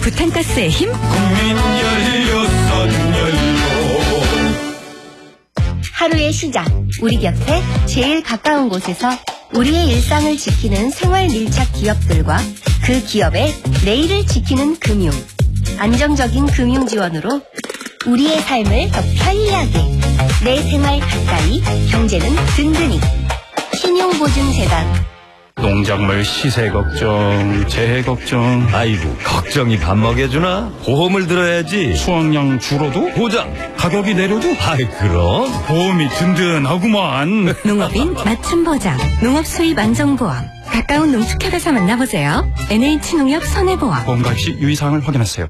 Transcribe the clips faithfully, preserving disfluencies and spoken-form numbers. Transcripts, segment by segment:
부탄가스의 힘. 국민 열여섯 열로. 하루의 시작. 우리 곁에 제일 가까운 곳에서 우리의 일상을 지키는 생활 밀착 기업들과 그 기업의 내일을 지키는 금융. 안정적인 금융 지원으로 우리의 삶을 더 편리하게. 내 생활 가까이, 경제는 든든히. 신용보증재단. 농작물 시세 걱정, 재해 걱정. 아이고, 걱정이 밥 먹여주나? 보험을 들어야지. 수확량 줄어도? 보장. 가격이 내려도? 아이, 그럼. 보험이 든든하구만. 농업인 맞춤 보장, 농업 수입 안정보험. 가까운 농축협에서 만나보세요. 엔에이치농협 손해보험. 보험가입시 유의사항을 확인하세요.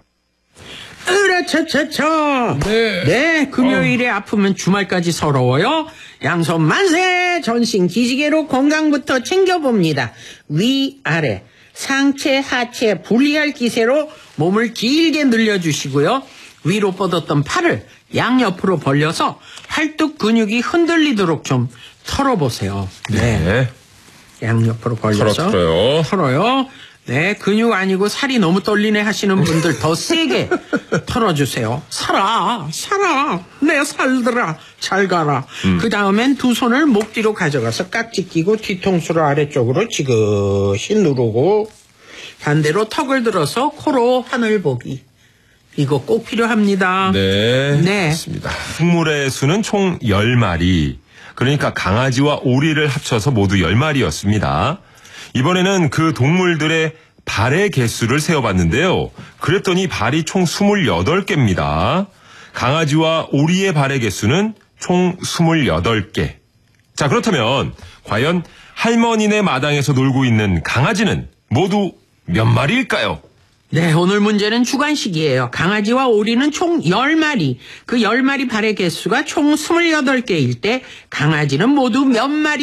으라차차차. 네. 네, 금요일에 어. 아프면 주말까지 서러워요. 양손 만세. 전신 기지개로 건강부터 챙겨봅니다. 위, 아래, 상체, 하체 분리할 기세로 몸을 길게 늘려주시고요. 위로 뻗었던 팔을 양옆으로 벌려서 팔뚝 근육이 흔들리도록 좀 털어보세요. 네. 네. 양옆으로 벌려서 털어, 털어요. 털어요. 네, 근육 아니고 살이 너무 떨리네 하시는 분들 더 세게 털어주세요. 살아, 살아, 내 살들아, 잘 가라. 음. 그 다음엔 두 손을 목 뒤로 가져가서 깍지 끼고 뒤통수를 아래쪽으로 지그시 누르고 반대로 턱을 들어서 코로 하늘 보기. 이거 꼭 필요합니다. 네, 네. 맞습니다. 동물의 수는 총 열 마리. 그러니까 강아지와 오리를 합쳐서 모두 열 마리였습니다. 이번에는 그 동물들의 발의 개수를 세어봤는데요. 그랬더니 발이 총 스물여덟 개입니다. 강아지와 오리의 발의 개수는 총 스물여덟 개. 자, 그렇다면 과연 할머니네 마당에서 놀고 있는 강아지는 모두 몇 마리일까요? 네, 오늘 문제는 주관식이에요. 강아지와 오리는 총 열 마리. 그 열 마리 발의 개수가 총 스물여덟 개일 때 강아지는 모두 몇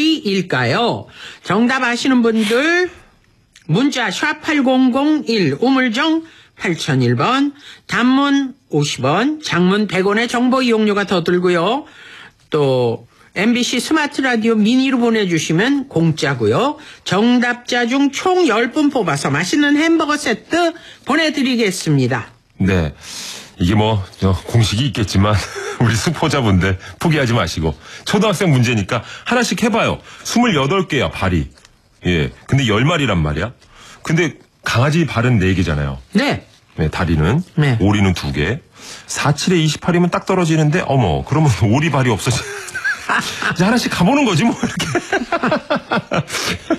마리일까요? 정답 아시는 분들 문자 샵 팔공공일 우물정 팔공공일 번 단문 오십 원 장문 백 원의 정보 이용료가 더 들고요. 또 엠비씨 스마트 라디오 미니로 보내주시면 공짜고요. 정답자 중 총 열 분 뽑아서 맛있는 햄버거 세트 보내드리겠습니다. 네. 이게 뭐, 저, 공식이 있겠지만, 우리 수포자분들 포기하지 마시고. 초등학생 문제니까 하나씩 해봐요. 스물여덟 개야, 발이. 예. 근데 열 마리란 말이야. 근데 강아지 발은 네 개잖아요. 네. 네, 다리는. 네. 오리는 두 개. 사칠에 이십팔이면 딱 떨어지는데, 어머, 그러면 오리 발이 없어지. 이제 하나씩 가보는 거지, 뭐, 이렇게.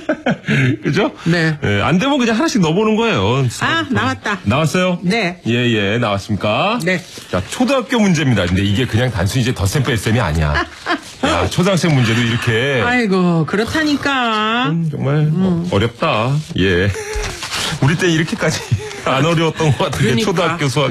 그죠? 네. 예, 안 되면 그냥 하나씩 넣어보는 거예요. 아, 나왔다. 나왔어요? 네. 예, 예, 나왔습니까? 네. 자, 초등학교 문제입니다. 근데 이게 그냥 단순히 이제 덧셈 뺄셈이 아니야. 야, 초등학생 문제도 이렇게. 아이고, 그렇다니까. 음, 정말 음. 어렵다. 예. 우리 때 이렇게까지 안 어려웠던 것 같은데, 그러니까. 초등학교 수학.